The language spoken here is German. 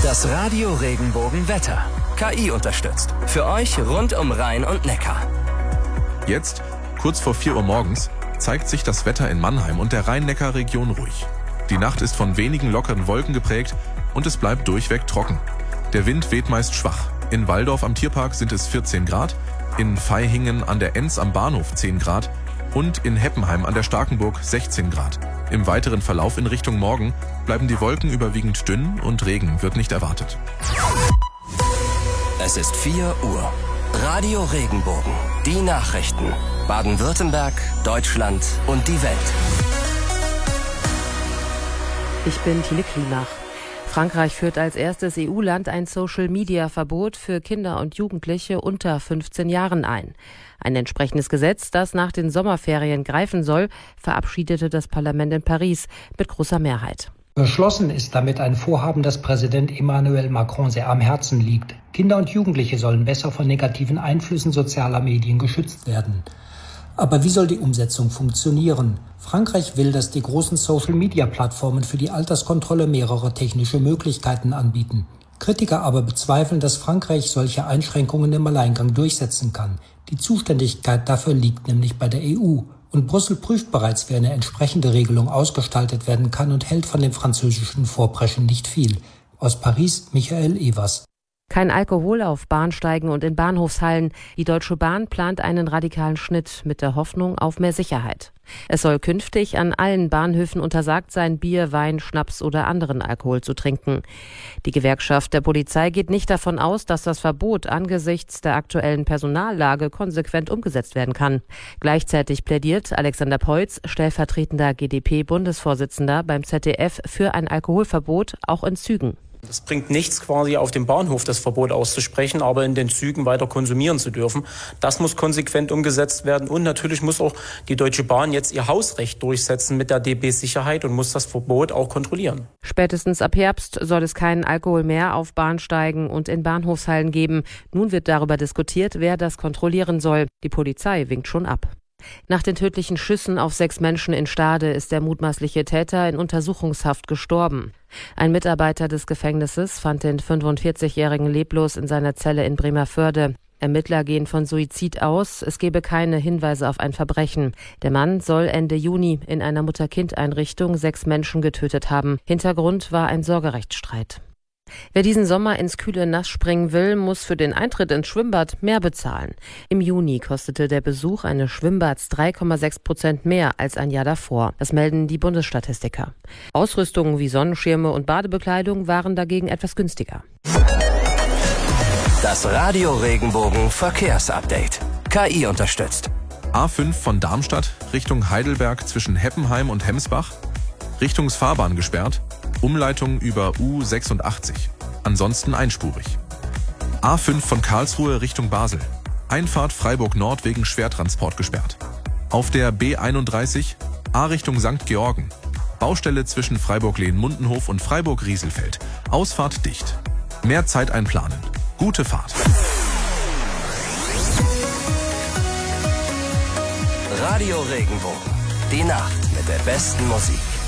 Das Radio Regenbogen Wetter. KI unterstützt. Für euch rund um Rhein und Neckar. Jetzt, kurz vor 4 Uhr morgens, zeigt sich das Wetter in Mannheim und der Rhein-Neckar-Region ruhig. Die Nacht ist von wenigen lockeren Wolken geprägt und es bleibt durchweg trocken. Der Wind weht meist schwach. In Walldorf am Tierpark sind es 14 Grad, in Vaihingen an der Enz am Bahnhof 10 Grad und in Heppenheim an der Starkenburg 16 Grad. Im weiteren Verlauf in Richtung Morgen bleiben die Wolken überwiegend dünn und Regen wird nicht erwartet. Es ist 4 Uhr. Radio Regenbogen. Die Nachrichten. Baden-Württemberg, Deutschland und die Welt. Ich bin Tine Klimach. Frankreich führt als erstes EU-Land ein Social-Media-Verbot für Kinder und Jugendliche unter 15 Jahren ein. Ein entsprechendes Gesetz, das nach den Sommerferien greifen soll, verabschiedete das Parlament in Paris mit großer Mehrheit. Beschlossen ist damit ein Vorhaben, das Präsident Emmanuel Macron sehr am Herzen liegt. Kinder und Jugendliche sollen besser von negativen Einflüssen sozialer Medien geschützt werden. Aber wie soll die Umsetzung funktionieren? Frankreich will, dass die großen Social-Media-Plattformen für die Alterskontrolle mehrere technische Möglichkeiten anbieten. Kritiker aber bezweifeln, dass Frankreich solche Einschränkungen im Alleingang durchsetzen kann. Die Zuständigkeit dafür liegt nämlich bei der EU. Und Brüssel prüft bereits, wie eine entsprechende Regelung ausgestaltet werden kann und hält von dem französischen Vorpreschen nicht viel. Aus Paris, Michael Evers. Kein Alkohol auf Bahnsteigen und in Bahnhofshallen. Die Deutsche Bahn plant einen radikalen Schnitt mit der Hoffnung auf mehr Sicherheit. Es soll künftig an allen Bahnhöfen untersagt sein, Bier, Wein, Schnaps oder anderen Alkohol zu trinken. Die Gewerkschaft der Polizei geht nicht davon aus, dass das Verbot angesichts der aktuellen Personallage konsequent umgesetzt werden kann. Gleichzeitig plädiert Alexander Peutz, stellvertretender GdP-Bundesvorsitzender beim ZDF, für ein Alkoholverbot auch in Zügen. Es bringt nichts, quasi auf dem Bahnhof das Verbot auszusprechen, aber in den Zügen weiter konsumieren zu dürfen. Das muss konsequent umgesetzt werden. Und natürlich muss auch die Deutsche Bahn jetzt ihr Hausrecht durchsetzen mit der DB Sicherheit und muss das Verbot auch kontrollieren. Spätestens ab Herbst soll es keinen Alkohol mehr auf Bahnsteigen und in Bahnhofshallen geben. Nun wird darüber diskutiert, wer das kontrollieren soll. Die Polizei winkt schon ab. Nach den tödlichen Schüssen auf 6 Menschen in Stade ist der mutmaßliche Täter in Untersuchungshaft gestorben. Ein Mitarbeiter des Gefängnisses fand den 45-Jährigen leblos in seiner Zelle in Bremervörde. Ermittler gehen von Suizid aus, es gebe keine Hinweise auf ein Verbrechen. Der Mann soll Ende Juni in einer Mutter-Kind-Einrichtung 6 Menschen getötet haben. Hintergrund war ein Sorgerechtsstreit. Wer diesen Sommer ins kühle Nass springen will, muss für den Eintritt ins Schwimmbad mehr bezahlen. Im Juni kostete der Besuch eines Schwimmbads 3,6% mehr als ein Jahr davor. Das melden die Bundesstatistiker. Ausrüstungen wie Sonnenschirme und Badebekleidung waren dagegen etwas günstiger. Das Radio Regenbogen Verkehrsupdate. KI unterstützt. A5 von Darmstadt Richtung Heidelberg zwischen Heppenheim und Hemsbach. Richtungsfahrbahn gesperrt. Umleitung über U86. Ansonsten einspurig. A5 von Karlsruhe Richtung Basel. Einfahrt Freiburg Nord wegen Schwertransport gesperrt. Auf der B31 A Richtung St. Georgen. Baustelle zwischen Freiburg-Lehn-Mundenhof und Freiburg-Rieselfeld. Ausfahrt dicht. Mehr Zeit einplanen. Gute Fahrt. Radio Regenbogen. Die Nacht mit der besten Musik.